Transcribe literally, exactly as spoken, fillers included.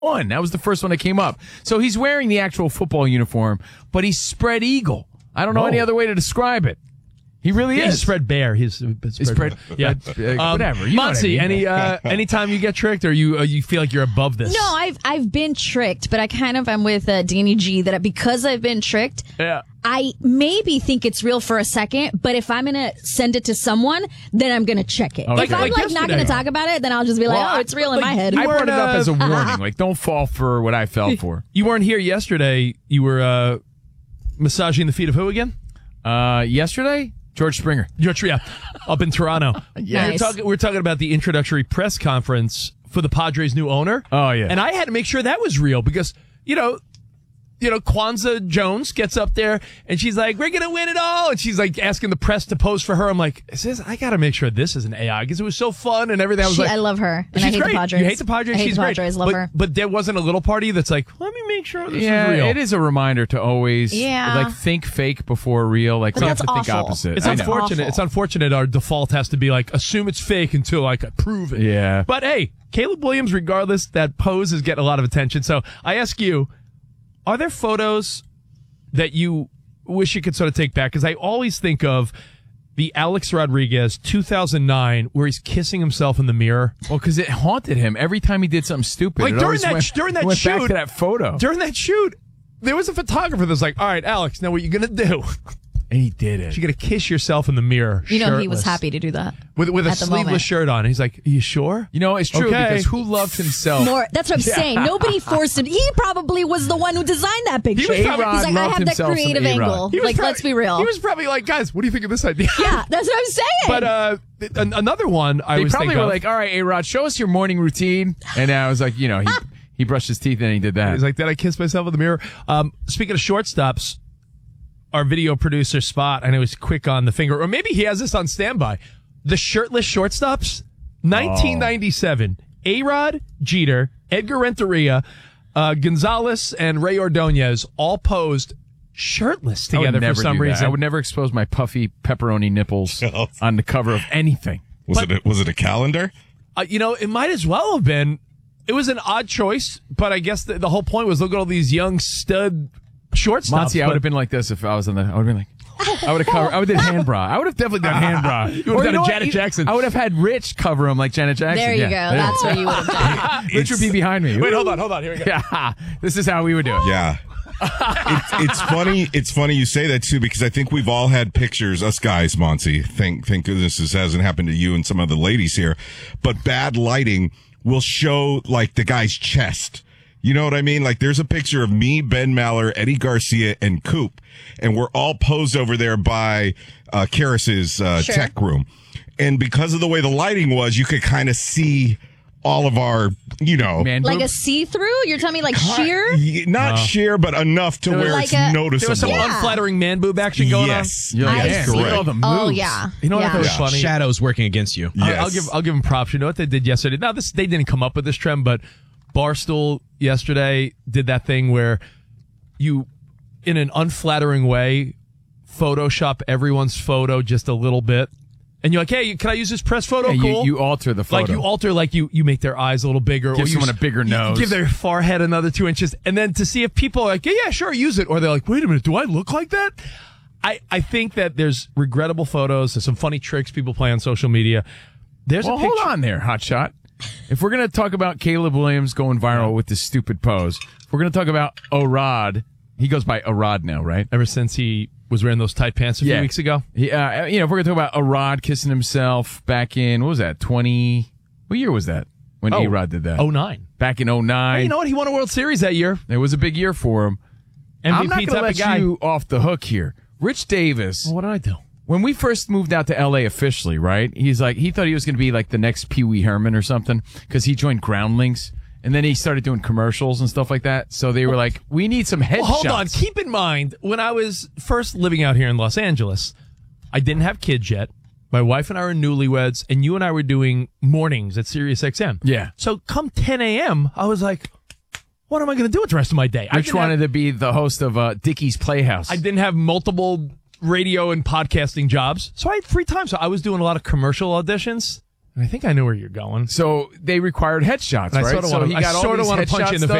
one. That was the first one that came up. So he's wearing the actual football uniform, but he's spread eagle. I don't know Whoa. any other way to describe it. He really He's is. a spread bear. He's, he's He's spread, spread, yeah. uh, Um, whatever. You know what I Monty, mean. any uh, anytime you get tricked, or you uh, you feel like you're above this? No, I've I've been tricked, but I kind of am with uh, Danny G that because I've been tricked, Yeah. I maybe think it's real for a second, but if I'm gonna send it to someone, then I'm gonna check it. Okay. If I'm Like like, not yesterday. gonna talk about it, then I'll just be like, Well, oh, it's real like, in my head. I you brought it up uh, as a warning. Like, don't fall for what I fell for. You weren't here yesterday. You were uh, massaging the feet of who again? Uh, yesterday, George Springer. George, yeah, up in Toronto. Yeah. we, were Nice. talking, we were talking about the introductory press conference for the Padres' new owner. Oh, yeah. And I had to make sure that was real because, you know, you know, Kwanzaa Jones gets up there and she's like, we're going to win it all. And she's like asking the press to pose for her. I'm like, is this, I got to make sure this is an A I because it was so fun and everything. I was She- like, I love her, and she's I hate great. the Padres. You hate the Padres? I hate she's the great. Padres. Love but, her. But there wasn't a little party that's like, let me make sure this Yeah, is real. it is a reminder to always Yeah. like think fake before real. Like But we have that's to think awful. opposite. It's I know. unfortunate. awful. It's unfortunate. Our default has to be like assume it's fake until I can prove it. Yeah. But hey, Caleb Williams, regardless, that pose is getting a lot of attention. So I ask you, are there photos that you wish you could sort of take back? Because I always think of the Alex Rodriguez two thousand nine where he's kissing himself in the mirror. Well, because it haunted him every time he did something stupid. Like It during always that went, during that went shoot, back to that photo, during that shoot, there was a photographer that's like, "All right, Alex, now what you gonna do? and he did it. You're gonna kiss yourself in the mirror." You know, he was shirtless. happy to do that. with with a at the sleeveless moment. shirt on. He's like, "Are you sure?" You know, it's true Okay. because who loved himself? More, that's what I'm saying. Nobody forced him. He probably was the one who designed that picture. was probably- He's like, I loved have that himself some creative A-Rod. angle. He was Like, probably- let's be real. He was probably like, "Guys, what do you think of this idea?" yeah, that's what I'm saying. But uh, th- an- another one I They was probably thinking were of, like, "All right, A-Rod, show us your morning routine." And I was like, you know, he he brushed his teeth and he did that. he's like, "Did I kiss myself in the mirror?" Um, speaking of shortstops, our video producer Spot, I know he's quick on the finger, or maybe he has this on standby. The shirtless shortstops, nineteen ninety-seven. A-Rod, Jeter, Edgar Renteria, uh, Gonzalez, and Ray Ordonez all posed shirtless I would together never for some do that. reason. I would never expose my puffy pepperoni nipples on the cover of anything. Was But- it a, was it a calendar? Uh, you know, it might as well have been. It was an odd choice, but I guess the, the whole point was look at all these young stud shortstops. Monty, I but- would have been like this if I was in the. I would have been like. I would have covered. I would have done hand bra. I would have definitely done hand bra. You would have done a Janet Jackson. I would have had Rich cover him like Janet Jackson. there you Yeah. go. That's what you would have done. Rich would be behind me. Wait, hold on, hold on. Here we go. Yeah, this is how we would do it. Yeah. it's, it's funny. It's funny you say that too, because I think we've all had pictures, us guys, Monty. Thank, thank goodness this hasn't happened to you and some of the ladies here, but bad lighting will show like the guy's chest. You know what I mean? Like there's a picture of me, Ben Maller, Eddie Garcia, and Coop, and we're all posed over there by, uh, Karras's, uh, Sure. tech room. And because of the way the lighting was, you could kind of see all of our, you know, Man, Like boob- a see-through? You're telling me like sheer? Y- not sheer, but enough to where Like it's a- noticeable. There was some Yeah. unflattering man boob action going yes. You're like, I yeah, see. look at all the moves. Oh, yeah. on. You know what I yeah. thought was Yeah. funny? Shadows working against you. Yes. I'll, I'll give I'll give them props. You know what they did yesterday? Now this they didn't come up with this trend, but Barstool yesterday did that thing where you, in an unflattering way, Photoshop everyone's photo just a little bit, and you're like, "Hey, can I use this press photo?" Yeah, you- cool. you alter the Like photo. you alter, like you you make their eyes a little bigger, Give or you someone s- a bigger you nose. give their forehead another two inches, and then to see if people are like, "Yeah, yeah, sure, use it," or they're like, "Wait a minute, do I look like that?" I I think that there's regrettable photos. There's some funny tricks people play on social media. There's Well, a picture. hold on there, hotshot. If we're going to talk about Caleb Williams going viral with this stupid pose, if we're going to talk about Arod, he goes by Arod now, right? Ever since he was wearing those tight pants a few weeks ago. He, uh, you know, if we're going to talk about Arod kissing himself back in, what was that, twenty? What year was that when Oh, A-Rod did that? oh nine. Back in oh nine. Hey, you know what? He won a World Series that year. It was a big year for him. M V P I'm not going to type let of guy. you off the hook here. Rich Davis. What did I do? When we first moved out to L A officially, right? He's like, he thought he was going to be like the next Pee Wee Herman or something because he joined Groundlings. And then he started doing commercials and stuff like that. So they were like, we need some headshots. Well, hold on. Keep in mind, when I was first living out here in Los Angeles, I didn't have kids yet. My wife and I were newlyweds, and you and I were doing mornings at Sirius X M. Yeah. So come ten a.m., I was like, what am I going to do with the rest of my day? I Rich didn't wanted have- to be the host of uh, Dickie's Playhouse. I didn't have multiple radio and podcasting jobs, so I had free time. So I was doing a lot of commercial auditions. I think I know where you're going. So they required headshots, I right? sort of so want he to. I got all sort of these want to punch you headshots in the done.